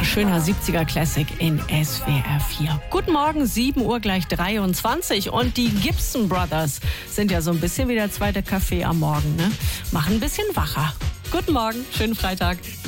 schöner 70er Classic in SWR 4. Guten Morgen, 7 Uhr gleich 23. Und die Gibson Brothers sind ja so ein bisschen wie der zweite Kaffee am Morgen, ne? Machen ein bisschen wacher. Guten Morgen, schönen Freitag.